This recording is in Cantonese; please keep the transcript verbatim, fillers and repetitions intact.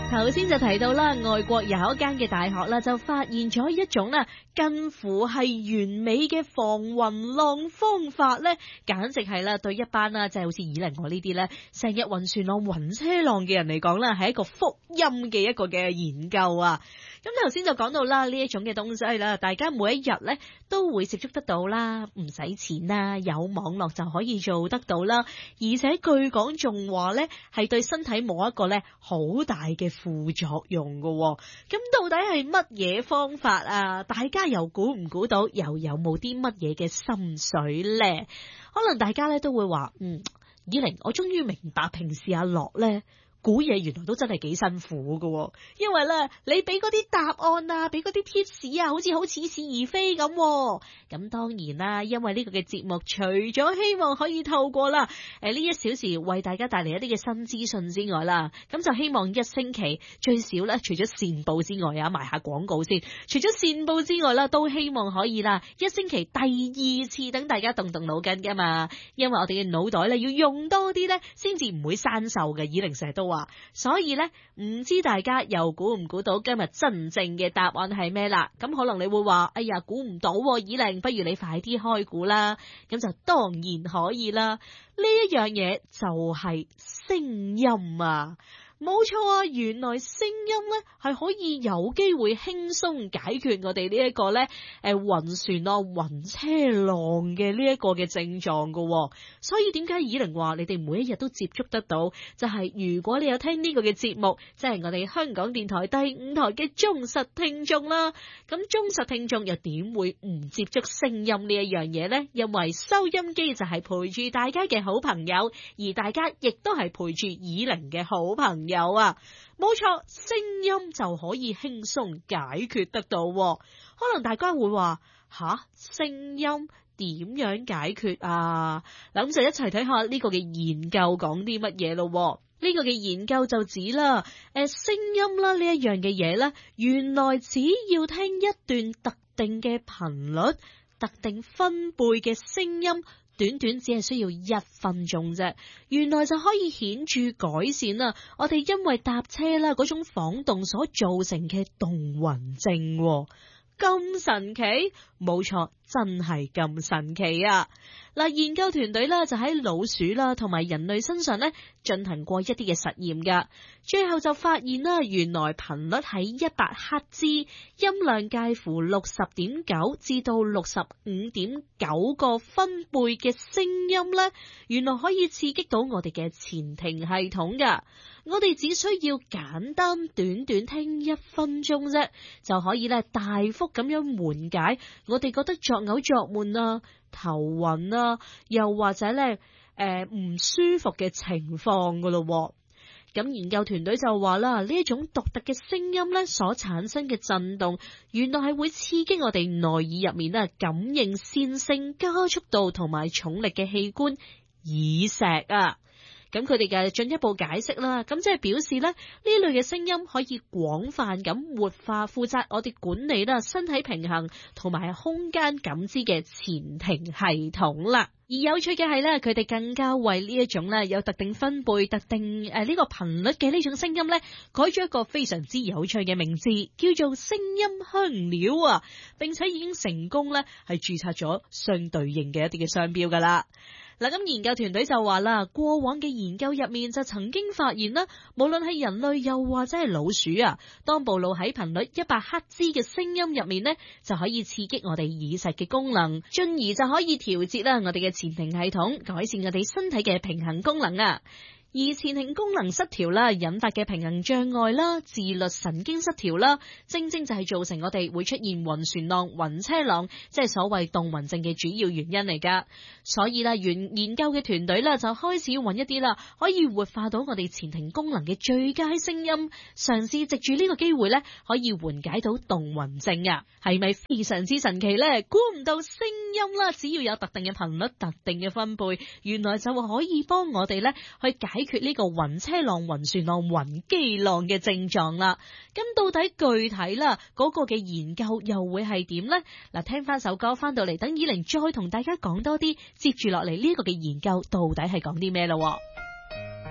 頭先就提到啦，外國有一間嘅大學啦，就發現咗一種啦，近乎係完美嘅防暈浪方法咧，簡直係啦，對一班啦，即係好似以玲我呢啲咧，成日暈船浪、暈車浪嘅人嚟講啦，係一個福音嘅一個嘅研究啊！咁頭先就講到啦，呢一種嘅東西啦，大家每一日咧都會接觸得到啦，唔使錢啦，有網絡就可以做得到啦，而且據講仲話咧係對身體冇一個咧好大嘅副作用㗎喎。咁到底係乜嘢方法啊？大家又估唔估到？又有冇啲乜嘢嘅心水咧？可能大家咧都會話，嗯，以玲，我終於明白平時阿樂咧估嘢原來都真係幾辛苦㗎，因為咧你俾嗰啲答案啊，俾嗰啲貼士啊，好似好似是而非咁。咁當然啦，因為呢個嘅節目除咗希望可以透過啦誒呢一小時為大家帶嚟一啲嘅新資訊之外啦，咁就希望一星期最少咧，除咗線報之外啊，賣下廣告先。除咗線報之外啦，都希望可以啦，一星期第二次等大家動動腦筋噶嘛，因為我哋嘅腦袋咧要用多啲咧，先至唔會生鏽嘅。以玲成日都話。所以咧，唔知大家又估唔估到今日真正嘅答案係咩啦？咁可能你會話，哎呀，估唔到，以玲，不如你快啲開估啦。咁就當然可以啦。呢一樣嘢就係聲音啊！冇錯啊，原來聲音咧係可以有機會輕鬆解決我哋呢一個咧誒暈船啊、暈車浪嘅呢一個嘅症狀噶。所以點解以玲話你哋每一日都接觸得到？就係、是、如果你有聽呢個嘅節目，即係我哋香港電台第五台嘅忠實聽眾啦。咁忠實聽眾又點會唔接觸聲音呢一樣嘢呢？因為收音機就係陪住大家嘅好朋友，而大家亦都係陪住以玲嘅好朋友。有啊，冇錯，聲音就可以輕鬆解決得到。可能大家會話，吓，聲音點樣解決啊？嗱，咁就一齊睇下呢個嘅研究講啲乜嘢咯。呢個嘅研究就指啦，誒，聲音啦呢一樣嘅嘢咧，原來只要聽一段特定嘅頻率、特定分貝嘅聲音。短短只係需要一分鐘啫，原來就可以顯著改善啦。我哋因為搭車啦嗰種晃動所造成嘅動暈症，咁神奇？冇錯，真係咁神奇啊！嗱，研究團隊咧就喺老鼠啦同埋人類身上咧進行過一啲嘅實驗噶，最後就發現啦，原來頻率喺一百赫茲，音量介乎六十點九至到六十五點九個分貝嘅聲音咧，原來可以刺激到我哋嘅前庭系統噶。我哋只需要簡單短短聽一分鐘啫，就可以咧大幅咁樣緩解我哋覺得作嘔作悶啊、頭暈啊，又或者咧誒唔舒服嘅情況噶咯。咁研究團隊就話啦，呢一種獨特嘅聲音咧所產生嘅震動，原來係會刺激我哋內耳入面啊感應線性加速度同埋重力嘅器官耳石啊。咁佢哋嘅進一步解釋啦，咁即係表示咧呢類嘅聲音可以廣泛咁活化負責我哋管理啦身體平衡同埋空間感知嘅前庭系統啦。而有趣嘅係咧，佢哋更加為呢一種咧有特定分貝、特定誒呢個頻率嘅呢種聲音咧，改咗一個非常之有趣嘅名字，叫做聲音香料啊，並且已經成功咧係註冊咗相對應嘅一啲嘅商標噶啦。嗱，咁研究團隊就話啦，過往嘅研究入面就曾經發現啦，無論係人類又或者係老鼠啊，當暴露喺頻率一百赫茲嘅聲音入面呢，就可以刺激我哋耳石嘅功能，進而就可以調節啦我哋嘅前庭系統，改善我哋身體嘅平衡功能啊。而前庭功能失調啦，引發嘅平衡障礙啦、自律神經失調啦，正正就係造成我哋會出現暈船浪、暈車浪，即係所謂動暈症嘅主要原因嚟噶。所以啦，研研究嘅團隊啦就開始揾一啲啦可以活化到我哋前庭功能嘅最佳聲音，嘗試藉住呢個機會咧可以緩解到動暈症啊。係咪非常之神奇咧？估唔到聲音啦，只要有特定嘅頻率、特定嘅分貝，原來就可以幫我哋咧去解解決呢個暈車浪、暈船浪、暈機浪嘅症狀啦。咁到底具體啦嗰個嘅研究又會係點呢？嗱，聽翻首歌翻到嚟，等以玲再同大家講多啲，接住落嚟呢個嘅研究到底係講啲咩咯？